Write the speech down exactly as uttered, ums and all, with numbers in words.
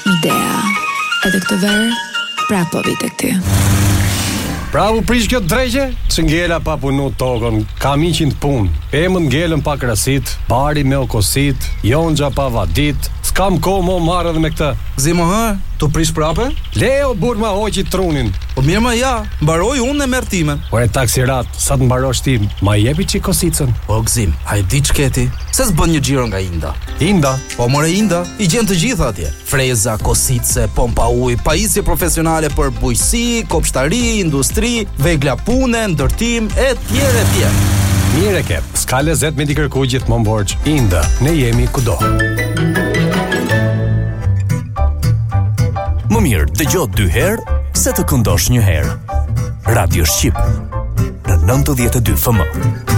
Midea. Edhe këtë verë, prapë po vi tek ty. Pra u prish kjo drejqe? Që ngela pa punu tokën, kam iqin të punë. Emën ngelën pa krasit, bari me okosit, jonxha pa vadit, s'kam ko mo marrë edhe me këtë. Zimo hë, tu prish prape? Leo bur ma hoqi trunin. Po mirë ma ja, mbaroj unë e merr time. Ore taksirat, sa të mbarosh ti, ma jepi qi kosicën. O gzim, a e di çketi? Se s'bën një xhiro nga Inda. Inda? Po more Inda, i gjen të gjitha atje. Freza, kosice, pompa ujë, pajisje profesionale për bujqësi, kopshtari, industri, vegla pune, ndërtim, e tjerë e tjerë. Mire ke, s'ka lezet me t'i kërku gjithmonë borxh. Inda, ne jemi kudo. Më mirë dëgjo dy herë se të këndosh një herë. Radio Shqip në nëntëdhjetë e dy F M.